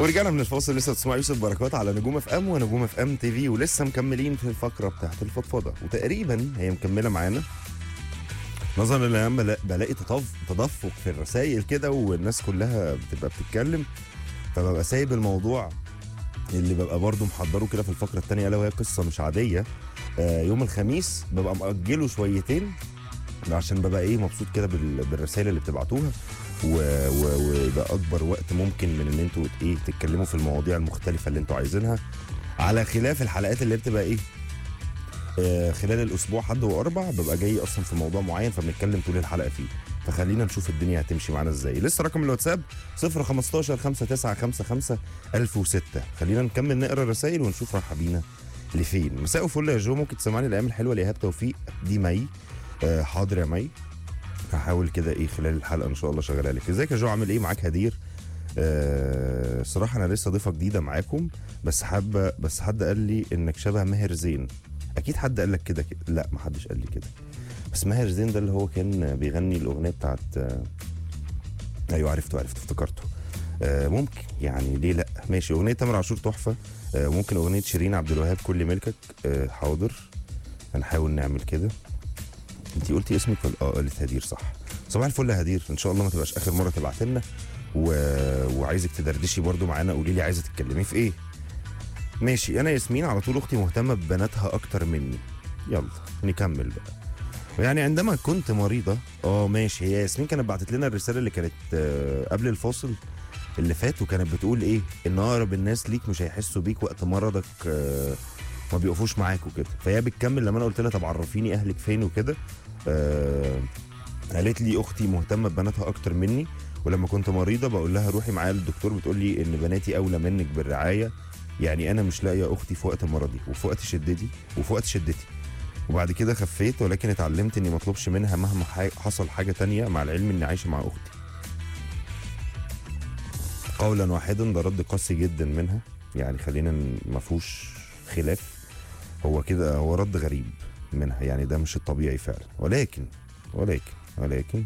ورجعنا من الفاصل. لسه بتسمع يوسف بركات على نجوم اف ام ونجوم اف ام تي في، ولسه مكملين في الفقره بتاعت الفضفضه، وتقريبا هي مكمله معانا. نظرا ان انا بلاقي تدفق في الرسائل كده، والناس كلها بتبقى بتتكلم، فببقى سايب الموضوع اللي ببقى برضو محضره كده في الفقره الثانيه، الا وهي قصه مش عاديه. يوم الخميس ببقى مأجله شويتين عشان ببقى ايه مبسوط كده بالرسائل اللي بتبعتوها، ويبقى اكبر وقت ممكن من ان انتوا ايه تتكلموا في المواضيع المختلفه اللي انتوا عايزينها، على خلاف الحلقات اللي بتبقى ايه خلال الاسبوع حد واربع ببقى جاي اصلا في موضوع معين فبنتكلم طول الحلقه فيه. فخلينا نشوف الدنيا هتمشي معانا ازاي. لسه رقم الواتساب 015 5955 1006. خلينا نكمل نقرا الرسائل ونشوف رايحه بينا لفين. مساء الفل يا جو، ممكن تسمعني الايام الحلوه لايهاب توفيق؟ دي مي. حاضر يا مي، هحاول كده ايه خلال الحلقه ان شاء الله شغالها لك. ازيك يا جو، عامل ايه؟ معاك هدير. صراحه انا لسه ضيفه جديده معاكم، بس حد قال لي انك شبه ماهر زين. اكيد حد قال لك كده. لا ما حدش قال لي كده، بس ماهر زين ده اللي هو كان بيغني الاغنيه بتاعت ايوه عرفته افتكرته. ممكن يعني ليه لا. ماشي، اغنيه تامر عاشور تحفه. ممكن اغنيه شيرين عبد الوهاب كل ملكك. حاضر، هنحاول نعمل كده. انتي قلتي اسمك ولا قلت هدير؟ صح. صباح الفل يا هدير، ان شاء الله ما تبقاش اخر مره تبعت لنا وعايزك تدردشي برضو معانا، قولي لي عايزه تتكلمي في ايه. ماشي. انا ياسمين على طول اختي مهتمه ببناتها اكتر مني. يلا نكمل بقى. يعني عندما كنت مريضه ماشي. هي ياسمين كانت بعتت لنا الرساله اللي كانت قبل الفاصل اللي فات، وكانت بتقول ايه ان اقرب الناس ليك مش هيحسوا بيك وقت مرضك، ما بيقفوش معاك وكده. فهي بتكمل لما انا قلت لها طب عرفيني اهلك فين وكده. قالت لي اختي مهتمه ببناتها اكتر مني، ولما كنت مريضه بقول لها روحي معايا للدكتور، بتقول لي ان بناتي اولى منك بالرعايه. يعني انا مش لاقيه اختي في وقت مرضي وفي وقت شدتي وبعد كده خفيت، ولكن اتعلمت اني ما اطلبش منها مهما حصل حاجه تانية، مع العلم اني عايشه مع اختي. قولا واحدا، ده رد قاسي جدا منها، يعني خلينا ما فيهوش خلاف. هو كده، هو رد غريب منها، يعني ده مش الطبيعي فعلا. ولكن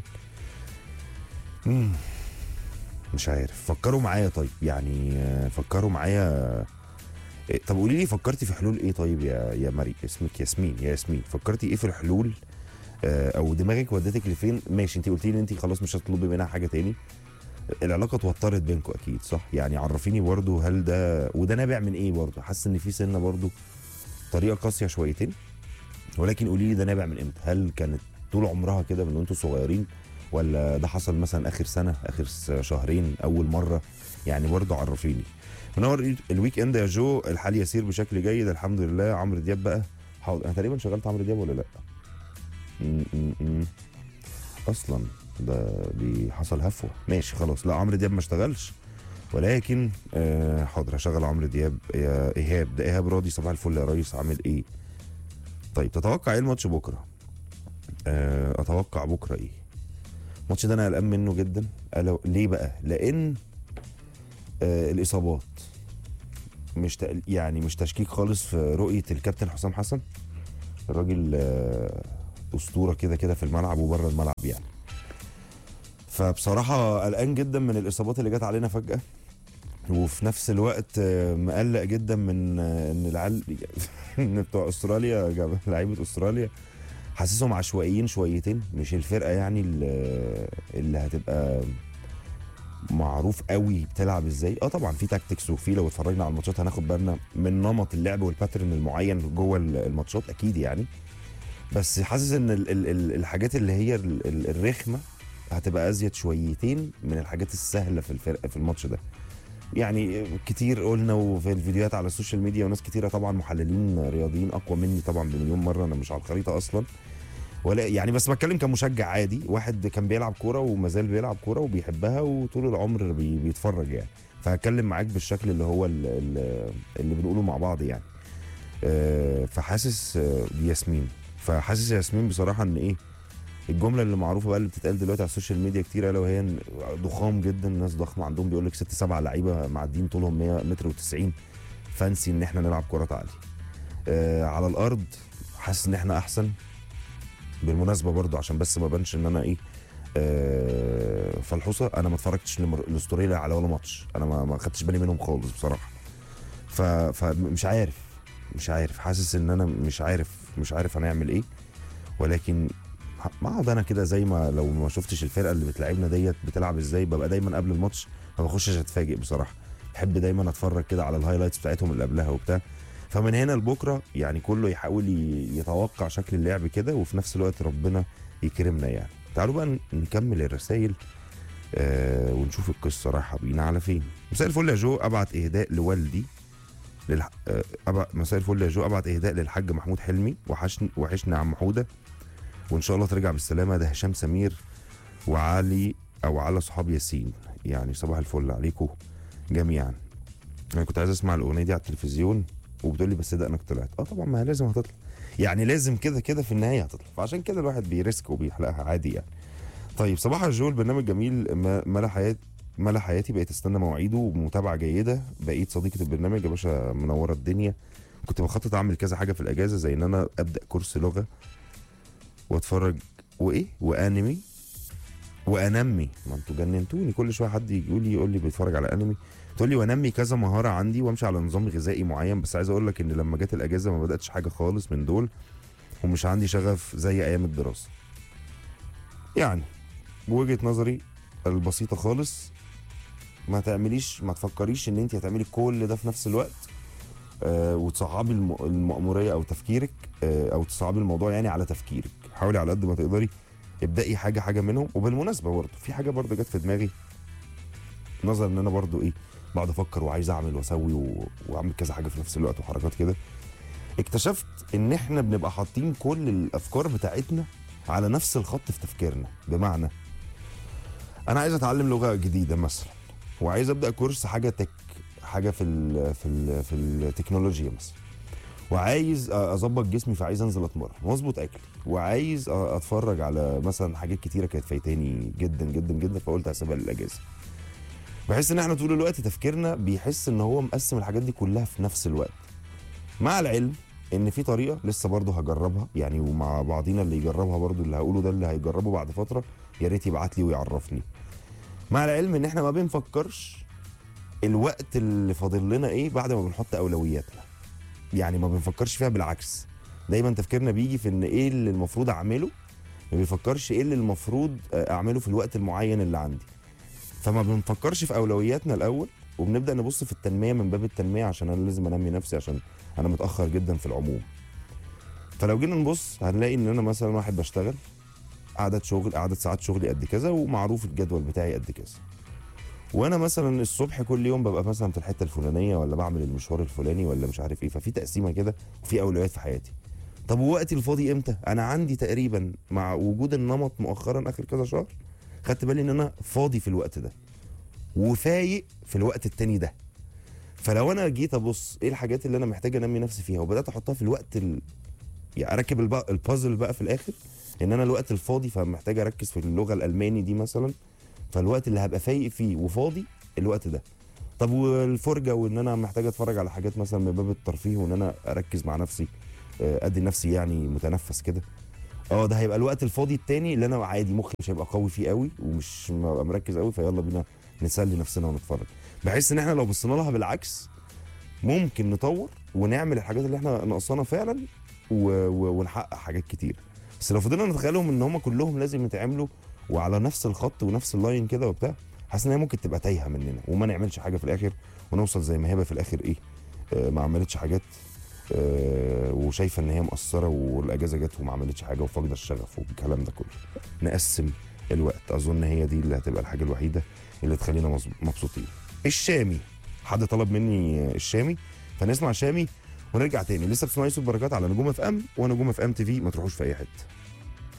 مش عارف. فكروا معايا طيب، يعني فكروا معايا. طب قولي لي فكرتي في حلول ايه طيب يا مري؟ اسمك ياسمين. فكرتي ايه في الحلول؟ او دماغك ودتك لفين؟ ماشي، انت قلتي لي انت خلاص مش هتطلبي منها حاجه تاني. العلاقه اتوترت بينكم اكيد صح؟ يعني عرفيني برضو، هل ده وده نابع من ايه؟ برضو حاسس ان في سنه برضو طريقه قاسيه شويتين، ولكن قولي لي ده نابع من امتى؟ هل كانت طول عمرها كده من وانتوا صغيرين، ولا ده حصل مثلا اخر سنه، اخر شهرين، اول مره؟ يعني برضه عرفيني. منور الويك اند يا جو، الحال يسير بشكل جيد الحمد لله. عمرو دياب بقى حاضر. انا تقريبا شغلت عمرو دياب ولا لا؟ اصلا دي حصل هفوه. ماشي خلاص، لا عمرو دياب ما اشتغلش، ولكن حاضر هشغل عمرو دياب. يا ايهاب، ده ايهاب راضي. صباح الفل يا ريس، عامل ايه؟ طيب تتوقع ايه الماتش بكره؟ اتوقع بكره ايه؟ الماتش ده انا قلقان منه جدا. ليه بقى؟ لان الاصابات مش تشكيك خالص في رؤيه الكابتن حسام حسن. الراجل اسطوره كده في الملعب وبره الملعب يعني. فبصراحه قلقان جدا من الاصابات اللي جت علينا فجاه، وفي نفس الوقت مقلق جدا من ان العيال ان بتوع استراليا، لعيبه استراليا حاسسهم عشوائيين شويتين، مش الفرقه يعني اللي هتبقى معروف قوي بتلعب ازاي. طبعا في تاكتكس، وفي لو اتفرجنا على الماتشات هناخد بالنا من نمط اللعب والباترن المعين جوه الماتشات اكيد يعني. بس حاسس ان الحاجات اللي هي الرخمه هتبقى ازيد شويتين من الحاجات السهله في الفرقه في الماتش ده. يعني كتير قلنا وفي الفيديوهات على السوشيال ميديا، وناس كتيره طبعا محللين رياضيين اقوى مني طبعا بمليون مره، انا مش على الخريطه اصلا ولا يعني، بس بتكلم كمشجع عادي، واحد كان بيلعب كوره ومازال بيلعب كوره وبيحبها وطول العمر بيتفرج يعني. فهتكلم معاك بالشكل اللي هو اللي بنقوله مع بعض يعني. فحاسس ياسمين، فحاسس ياسمين بصراحه ان ايه الجمله اللي معروفه بقى اللي بتتقال دلوقتي على السوشيال ميديا كتير، الا وهي ضخام جدا، ناس ضخمه عندهم بيقول لك 6-7 لعيبه معديين طولهم 100 متر و90، فانسي ان احنا نلعب كره عاليه. على الارض حاسس ان احنا احسن بالمناسبه برضو، عشان بس ما بانش ان انا ايه فالحوصه انا ما اتفرجتش الاستوريلا على ولا ماتش، انا ما خدتش بالي منهم خالص بصراحه. فمش عارف، مش عارف، حاسس ان انا مش عارف هنعمل ايه. ولكن اقعد انا كده زي ما لو ما شفتش الفرقه اللي بتلعبنا ديت بتلعب ازاي، ببقى دايما قبل الماتش ما بخشش اتفاجئ بصراحه، بحب دايما اتفرج كده على الهايلايتس بتاعتهم اللي قبلها وبتاع. فمن هنا لبكره يعني كله يحاول يتوقع شكل اللعب كده، وفي نفس الوقت ربنا يكرمنا يعني. تعالوا بقى نكمل الرسائل ونشوف القصه رايحه بينا على فين. مساء الفل يا جو، ابعت اهداء لوالدي مساء الفل يا جو، ابعت اهداء للحاج محمود حلمي، وحشني عم حوده، وان شاء الله ترجع بالسلامه. ده هشام سمير وعلي او على صحاب ياسين. يعني صباح الفل عليكم جميعا. انا كنت عايز اسمع الاغنيه دي على التلفزيون وبتقول لي بس ده انك طلعت. طبعا ما هي لازم هتطلع، يعني لازم كده كده في النهايه هتطلع، فعشان كده الواحد بيرسك وبيحلقها عادي يعني. طيب صباح الجو، البرنامج جميل ملا حياتي، بقيت استنى مواعيده ومتابعه جيده، بقيت صديقه البرنامج يا باشا، منوره الدنيا. كنت بخطط اعمل كذا حاجه في الاجازه، زي ان انا ابدا كورس لغه واتفرج وانمي وانمي. ما انتوا جننتوني، كل شويه حد يقول لي بيتفرج على انمي، تقول لي وانمي كذا مهاره عندي، وامشي على نظام غذائي معين. بس عايز اقول لك ان لما جت الاجازه ما بداتش حاجه خالص من دول، ومش عندي شغف زي ايام الدراسه. يعني بوجهه نظري البسيطه خالص، ما تفكريش ان انت هتعملي كل ده في نفس الوقت وتصعبي المأموريه او تفكيرك، او تصعبي الموضوع يعني على تفكيرك. حاولي على قد ما تقدري ابدأي حاجه منهم. وبالمناسبه برضه في حاجه برضه جت في دماغي، نظرا ان انا برضه بقعد افكر وعايز اعمل واسوي واعمل كذا حاجه في نفس الوقت وحركات كده. اكتشفت ان احنا بنبقى حاطين كل الافكار بتاعتنا على نفس الخط في تفكيرنا. بمعنى انا عايز اتعلم لغه جديده مثلا، وعايز ابدا كورس حاجه حاجه في التكنولوجيا مثلا، وعايز اظبط جسمي، فعايز انزل اتمرن واظبط اكلي، وعايز اتفرج على مثلا حاجات كتيره كانت فايتاني جدا جدا جدا، فقلت هسيبها للاجازه. بحس ان احنا طول الوقت تفكيرنا بيحس ان هو مقسم الحاجات دي كلها في نفس الوقت، مع العلم ان في طريقه لسه برضه هجربها يعني، ومع بعضينا اللي يجربها برضه، اللي هقوله ده اللي هيجربه بعد فتره يا ريت يبعت لي ويعرفني. مع العلم ان احنا ما بنفكرش الوقت اللي فاضل لنا بعد ما بنحط اولوياتنا، يعني ما بنفكرش فيها، بالعكس دايما تفكيرنا بيجي في ان ايه اللي المفروض اعمله، ما بيفكرش ايه اللي المفروض اعمله في الوقت المعين اللي عندي. فما بنفكرش في اولوياتنا الاول، وبنبدا نبص في التنميه من باب التنميه، عشان انا لازم انمي نفسي عشان انا متاخر جدا في العموم. فلو جينا نبص هنلاقي ان انا مثلا واحد بشتغل عدد ساعات شغلي قد كذا، ومعروف الجدول بتاعي قد كذا، وانا مثلا الصبح كل يوم ببقى مثلا في الحته الفلانيه، ولا بعمل المشوار الفلاني، ولا مش عارف ايه. ففي تقسيمه كده وفي اولويات في حياتي. طب ووقتي الفاضي امتى؟ انا عندي تقريبا مع وجود النمط مؤخرا اخر كذا شهر خدت بالي ان انا فاضي في الوقت ده وفايق في الوقت التاني ده. فلو انا جيت ابص ايه الحاجات اللي انا محتاج انمي نفسي فيها، وبدات احطها في الوقت يعني اركب البازل بقى في الاخر، ان انا الوقت الفاضي فمحتاج اركز في اللغه الالماني دي مثلا، فالوقت اللي هبقى فايق فيه وفاضي الوقت ده. طب والفرجه، وان انا محتاج اتفرج على حاجات مثلا من باب الترفيه، وان انا اركز مع نفسي، ادي نفسي يعني متنفس كده، ده هيبقى الوقت الفاضي التاني اللي انا عادي مخي مش هيبقى قوي فيه قوي، ومش هبقى مركز قوي، فيلا بينا نسلي نفسنا ونتفرج. بحس ان احنا لو بصينا لها بالعكس ممكن نطور ونعمل الحاجات اللي احنا ناقصانا فعلا، ونحقق حاجات كتير. بس لو فضلنا نتخيلهم ان هم كلهم لازم يتعملوا وعلى نفس الخط ونفس اللاين كده وبتاع، حاسس ان هي ممكن تبقى تايهه مننا وما نعملش حاجه في الاخر، ونوصل زي ما هبه في الاخر ما عملتش حاجات، وشايفه ان هي مقصره، والاجازه جت وما عملتش حاجه وفاقده الشغف والكلام ده كله. نقسم الوقت، اظن هي دي اللي هتبقى الحاجه الوحيده اللي تخلينا مبسوطين. الشامي، حد طلب مني الشامي فنسمع شامي ونرجع تاني. لسه بتسمعوا يوسف بركات على نجوم اف ام ونجوم اف ام تي في، ما تروحوش في اي حته.